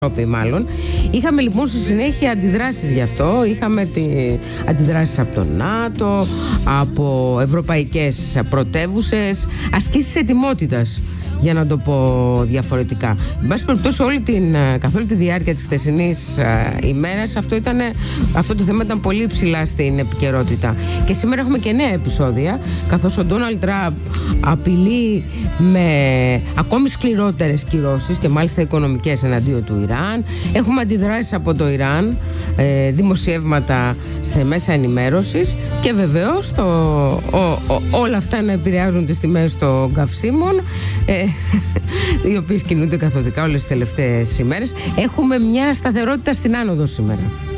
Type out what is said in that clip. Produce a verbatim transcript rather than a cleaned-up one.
Ευρώπη μάλλον. Είχαμε λοιπόν στη συνέχεια αντιδράσεις γι' αυτό. Είχαμε τη... αντιδράσεις από το ΝΑΤΟ, από ευρωπαϊκές πρωτεύουσες, ασκήσεις ετοιμότητας, για να το πω διαφορετικά. Εν πάση περιπτώσει, όλη την, καθ' όλη τη διάρκεια της χθεσινής uh, ημέρας αυτό, ήταν, αυτό το θέμα ήταν πολύ ψηλά στην επικαιρότητα. Και σήμερα έχουμε και νέα επεισόδια, καθώς ο Ντόναλντ Τραμπ απειλεί με ακόμη σκληρότερες κυρώσεις και μάλιστα οικονομικές εναντίον του Ιράν. Έχουμε αντιδράσεις από το Ιράν, ε, δημοσιεύματα σε μέσα ενημέρωσης και βεβαίως το, ο, ο, όλα αυτά να επηρεάζουν τις τιμές των καυσίμων, ε, οι οποίες κινούνται καθοδικά όλες τις τελευταίες ημέρες. Έχουμε μια σταθερότητα στην άνοδο σήμερα.